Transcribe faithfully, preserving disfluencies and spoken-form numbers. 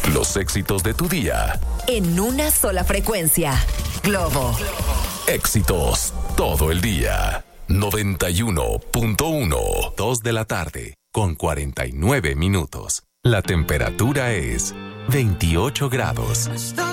Los éxitos de tu día. En una sola frecuencia. Globo. Éxitos todo el día. noventa y uno punto uno. Dos de la tarde con cuarenta y nueve minutos. La temperatura es veintiocho grados.